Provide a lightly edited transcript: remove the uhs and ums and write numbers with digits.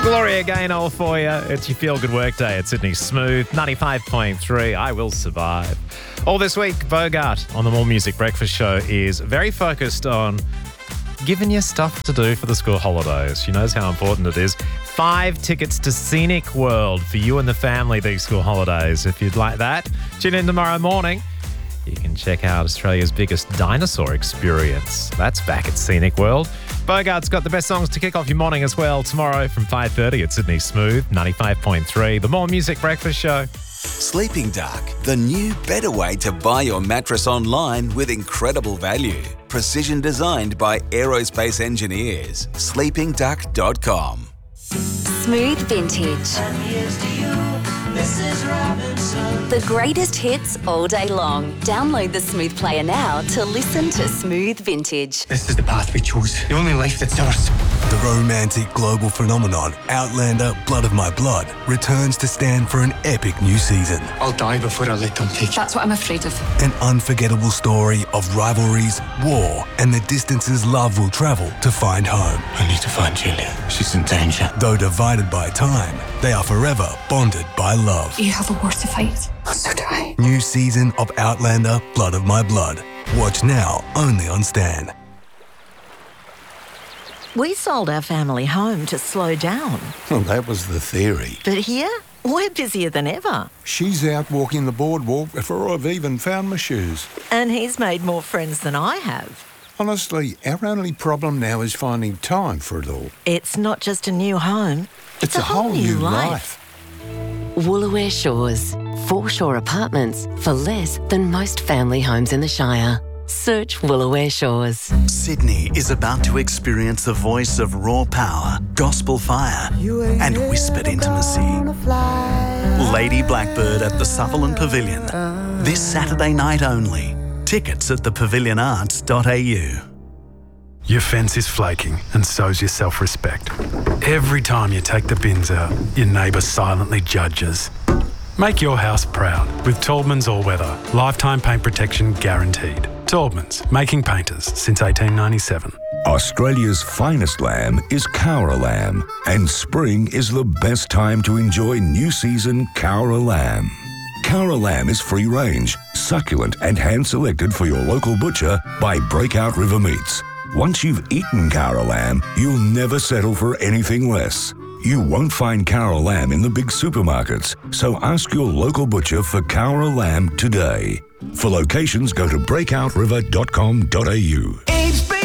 Gloria Gaynor for you. It's your feel-good workday at Sydney Smooth. 95.3, I Will Survive. All this week, Bogart on the More Music Breakfast Show is very focused on giving you stuff to do for the school holidays. She knows how important it is. 5 tickets to Scenic World for you and the family these school holidays. If you'd like that, tune in tomorrow morning. You can check out Australia's biggest dinosaur experience. That's back at Scenic World. Bogart's got the best songs to kick off your morning as well tomorrow from 5:30 at Sydney Smooth, 95.3. The More Music Breakfast Show. Sleeping Duck, the new better way to buy your mattress online with incredible value. Precision designed by aerospace engineers. sleepingduck.com. Smooth Vintage. And here's to you, Mrs. Robinson. The greatest hits all day long. Download the Smooth Player now to listen to Smooth Vintage. This is the path we chose. The only life that's ours. The romantic global phenomenon, Outlander Blood of My Blood, returns to stand for an epic new season. I'll die before I let them take you. That's what I'm afraid of. An unforgettable story of rivalries, war, and the distances love will travel to find home. I need to find Julia. She's in danger. Though divided by time, they are forever bonded by love. You have a war to fight. So do I. New season of Outlander Blood of My Blood. Watch now only on Stan. We sold our family home to slow down. Well, that was the theory. But here, we're busier than ever. She's out walking the boardwalk before I've even found my shoes. And he's made more friends than I have. Honestly, our only problem now is finding time for it all. It's not just a new home. It's a whole new life. Woolooware Shores. Foreshore apartments for less than most family homes in the Shire. Search Woolooware Shores. Sydney is about to experience the voice of raw power, gospel fire, and whispered intimacy. Lady Blackbird at the Sutherland Pavilion. This Saturday night only. Tickets at thepavilionarts.au. Your fence is flaking, and so's your self-respect. Every time you take the bins out, your neighbour silently judges. Make your house proud with Taubman's All-Weather. Lifetime paint protection guaranteed. Taubman's, making painters since 1897. Australia's finest lamb is Cowra lamb, and spring is the best time to enjoy new season Cowra lamb. Cowra lamb is free range, succulent, and hand-selected for your local butcher by Breakout River Meats. Once you've eaten Cowra lamb, you'll never settle for anything less. You won't find Cowra lamb in the big supermarkets, so ask your local butcher for Cowra lamb today. For locations, go to breakoutriver.com.au.